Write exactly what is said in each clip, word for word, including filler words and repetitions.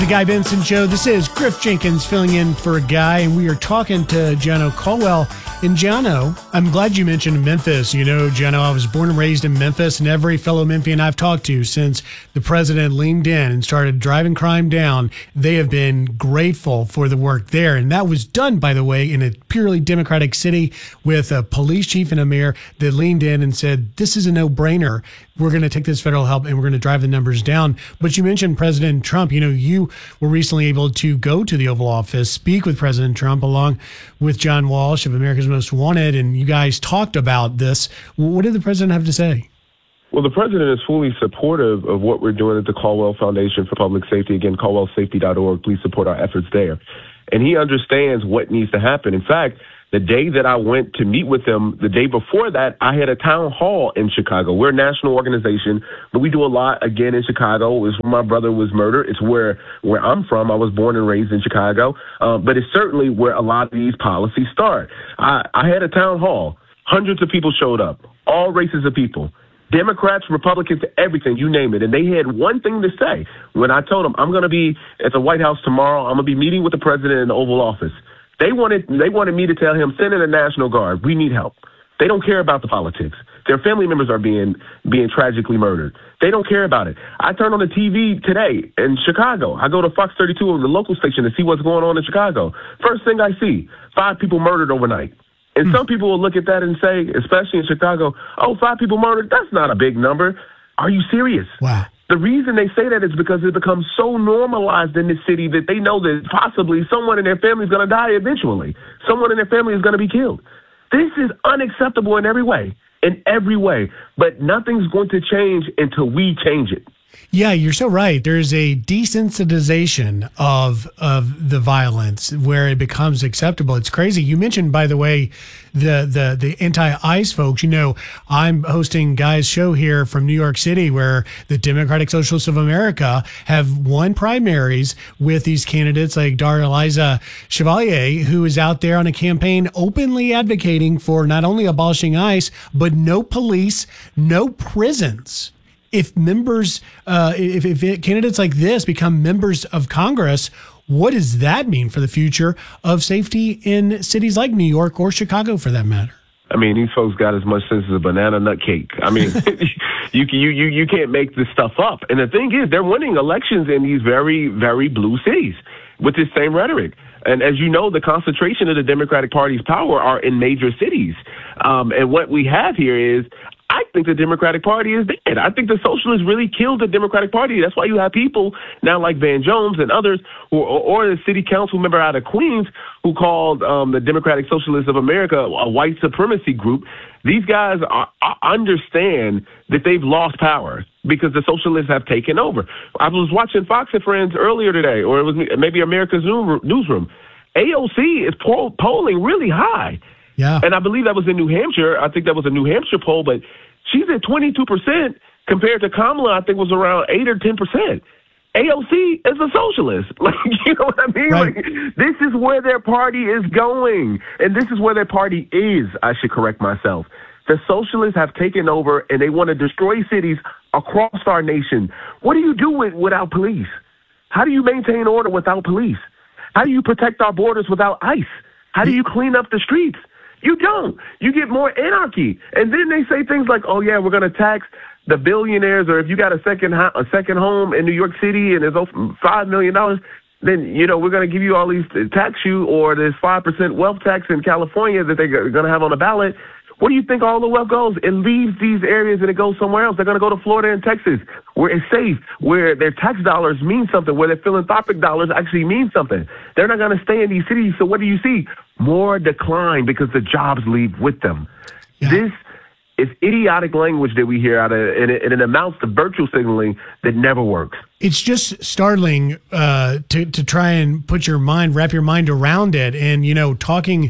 The Guy Benson Show. This is Griff Jenkins filling in for a Guy, and we are talking to Jono Caldwell. And Jono, I'm glad you mentioned Memphis. You know, Jono, I was born and raised in Memphis, and every fellow Memphian I've talked to since the president leaned in and started driving crime down, they have been grateful for the work there. And that was done, by the way, in a purely Democratic city with a police chief and a mayor that leaned in and said, this is a no-brainer. We're going to take this federal help and we're going to drive the numbers down. But you mentioned President Trump. You know, you were recently able to go to the Oval Office, speak with President Trump along with John Walsh of America's Most Wanted, and you guys talked about this. What did the president have to say? Well, the president is fully supportive of what we're doing at the Caldwell Foundation for Public Safety. Again, caldwell safety dot org. Please support our efforts there. And he understands what needs to happen. In fact, the day that I went to meet with him, the day before that, I had a town hall in Chicago. We're a national organization, but we do a lot, again, in Chicago. It's where my brother was murdered. It's where, where I'm from. I was born and raised in Chicago. Um, but it's certainly where a lot of these policies start. I, I had a town hall. Hundreds of people showed up, all races of people. Democrats, Republicans, everything, you name it. And they had one thing to say. When I told them, I'm going to be at the White House tomorrow, I'm going to be meeting with the president in the Oval Office. They wanted they wanted me to tell him, send in the National Guard. We need help. They don't care about the politics. Their family members are being being tragically murdered. They don't care about it. I turn on the T V today in Chicago. I go to Fox thirty-two, the local station, to see what's going on in Chicago. First thing I see, five people murdered overnight. And mm. some people will look at that and say, especially in Chicago, oh, five people murdered, that's not a big number. Are you serious? Wow. The reason they say that is because it becomes so normalized in this city that they know that possibly someone in their family is going to die eventually. Someone in their family is going to be killed. This is unacceptable in every way, in every way. But nothing's going to change until we change it. Yeah, you're so right. There's a desensitization of of the violence where it becomes acceptable. It's crazy. You mentioned, by the way, the the the anti-ICE folks. You know, I'm hosting Guy's show here from New York City, where the Democratic Socialists of America have won primaries with these candidates like Darliza Chevalier, who is out there on a campaign openly advocating for not only abolishing ICE, but no police, no prisons. If members, uh, if, if it, candidates like this become members of Congress, what does that mean for the future of safety in cities like New York or Chicago, for that matter? I mean, these folks got as much sense as a banana nut cake. I mean, you, you you you can't make this stuff up. And the thing is, they're winning elections in these very, very blue cities with this same rhetoric. And as you know, the concentration of the Democratic Party's power are in major cities. Um, and what we have here is, I think the Democratic Party is dead. I think the socialists really killed the Democratic Party. That's why you have people now like Van Jones and others, who, or, or the city council member out of Queens who called um, the Democratic Socialists of America a white supremacy group. These guys are, are, understand that they've lost power because the socialists have taken over. I was watching Fox and Friends earlier today, or it was maybe America's Newsroom. A O C is poll- polling really high. Yeah. And I believe that was in New Hampshire. I think that was a New Hampshire poll, but she's at twenty-two percent compared to Kamala, I think was around eight or ten percent. A O C is a socialist. Like, you know what I mean? Right. Like, this is where their party is going. And this is where their party is, I should correct myself. The socialists have taken over and they want to destroy cities across our nation. What do you do with, without police? How do you maintain order without police? How do you protect our borders without ICE? How do you clean up the streets? You don't. You get more anarchy. And then they say things like, oh, yeah, we're going to tax the billionaires, or if you got a second ho- a second home in New York City and there's five million dollars, then, you know, we're going to give you all these tax you, or there's five percent wealth tax in California that they're going to have on the ballot. Where do you think all the wealth goes? It leaves these areas and it goes somewhere else. They're going to go to Florida and Texas, where it's safe, where their tax dollars mean something, where their philanthropic dollars actually mean something. They're not going to stay in these cities. So what do you see? More decline because the jobs leave with them. Yeah. This is idiotic language that we hear out of, and it, and it amounts to virtue signaling that never works. It's just startling uh, to, to try and put your mind, wrap your mind around it. And, you know, talking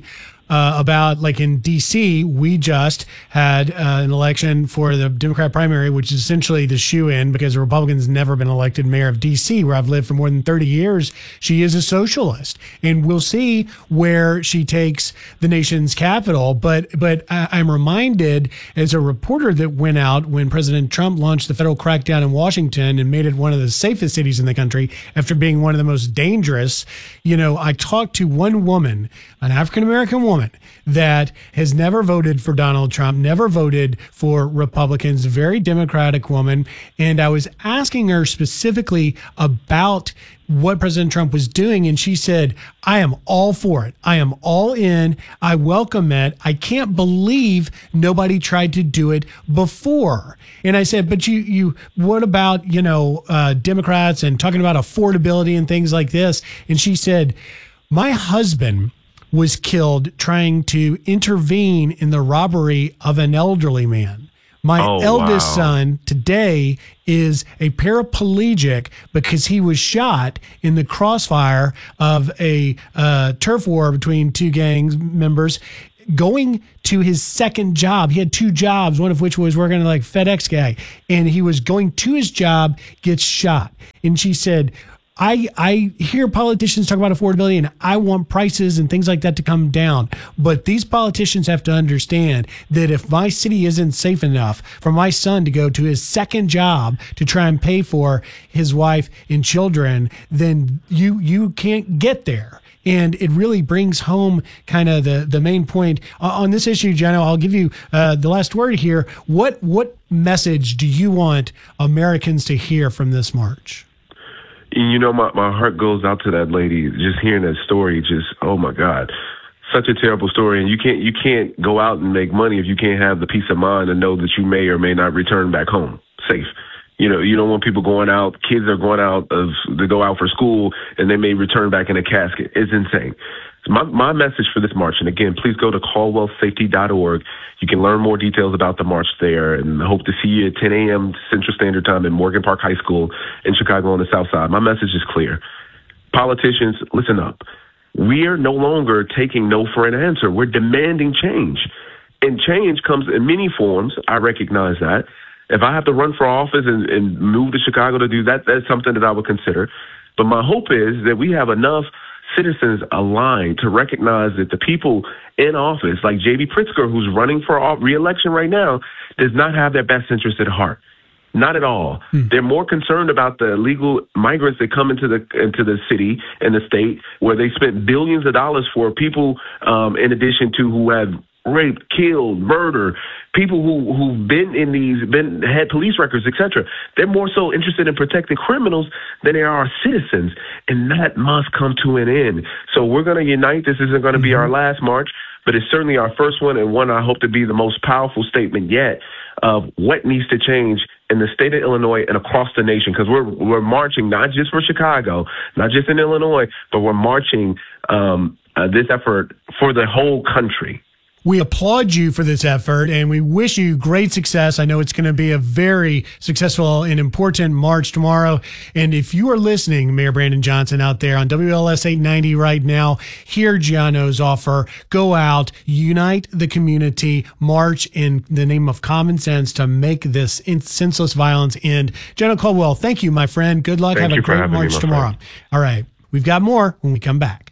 uh, about, like in D C, we just had uh, an election for the Democrat primary, which is essentially the shoe-in because the Republicans never been elected mayor of D C, where I've lived for more than thirty years. She is a socialist, and we'll see where she takes the nation's capital. But but I, I'm reminded as a reporter that went out when President Trump launched the federal crackdown in Washington and made it one of the safest cities in the country after being one of the most dangerous. You know, I talked to one woman, an African-American woman, that has never voted for Donald Trump, never voted for Republicans, a very Democratic woman. And I was asking her specifically about what President Trump was doing. And she said, I am all for it. I am all in. I welcome it. I can't believe nobody tried to do it before. And I said, but you, you, what about, you know, uh, Democrats and talking about affordability and things like this? And she said, my husband was killed trying to intervene in the robbery of an elderly man. My oh, eldest wow. son today is a paraplegic because he was shot in the crossfire of a uh, turf war between two gangs members going to his second job. He had two jobs, one of which was working like FedEx guy, and he was going to his job, gets shot. And she said, I, I hear politicians talk about affordability and I want prices and things like that to come down. But these politicians have to understand that if my city isn't safe enough for my son to go to his second job to try and pay for his wife and children, then you you can't get there. And it really brings home kind of the, the main point uh, on this issue, Jenna. I'll give you uh, the last word here. What what message do you want Americans to hear from this march? You know, my, my heart goes out to that lady. Just hearing that story, just, oh, my God. Such a terrible story. And you can't you can't go out and make money if you can't have the peace of mind to know that you may or may not return back home safe. You know, you don't want people going out. Kids are going out of to go out for school, and they may return back in a casket. It's insane. So my, my message for this march, and again, please go to caldwell safety dot org. You can learn more details about the march there, and I hope to see you at ten a.m. Central Standard Time in Morgan Park High School in Chicago on the South Side. My message is clear. Politicians, listen up. We're no longer taking no for an answer. We're demanding change. And change comes in many forms. I recognize that. If I have to run for office and, and move to Chicago to do that, that's something that I would consider. But my hope is that we have enough citizens aligned to recognize that the people in office, like J B Pritzker, who's running for re-election right now, does not have their best interest at heart. Not at all. Hmm. They're more concerned about the illegal migrants that come into the into the city and the state, where they spent billions of dollars for people, um, in addition to who have raped, killed, murder, people who, who've been in these, been had police records, et cetera. They're more so interested in protecting criminals than they are citizens, and that must come to an end. So we're going to unite. This isn't going to be our last march, but it's certainly our first one, and one I hope to be the most powerful statement yet of what needs to change in the state of Illinois and across the nation, because we're we're marching not just for Chicago, not just in Illinois, but we're marching um, uh, this effort for the whole country. We applaud you for this effort, and we wish you great success. I know it's going to be a very successful and important march tomorrow. And if you are listening, Mayor Brandon Johnson out there on W L S eight ninety right now, hear Gianno's offer. Go out, unite the community, march in the name of common sense to make this senseless violence end. Gianno Caldwell, thank you, my friend. Good luck. Thank Have a great march me, tomorrow. Friend. All right. We've got more when we come back.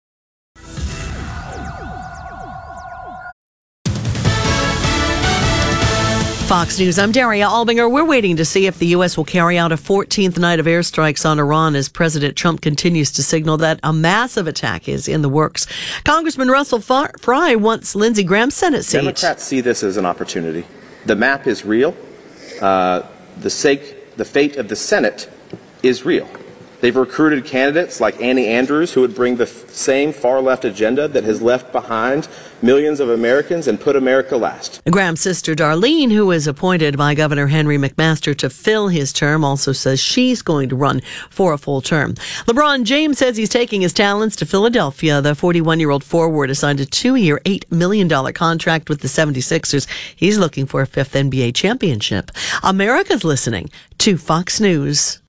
Fox News, I'm Daria Albinger. We're waiting to see if the U S will carry out a fourteenth night of airstrikes on Iran as President Trump continues to signal that a massive attack is in the works. Congressman Russell Fry wants Lindsey Graham's Senate seat. Democrats see this as an opportunity. The map is real. Uh, the sake, the fate of the Senate is real. They've recruited candidates like Annie Andrews, who would bring the f- same far-left agenda that has left behind millions of Americans and put America last. Graham's sister Darlene, who is appointed by Governor Henry McMaster to fill his term, also says she's going to run for a full term. LeBron James says he's taking his talents to Philadelphia. The forty-one-year-old forward assigned a two-year, eight million dollars contract with the seventy-sixers. He's looking for a fifth N B A championship. America's listening to Fox News.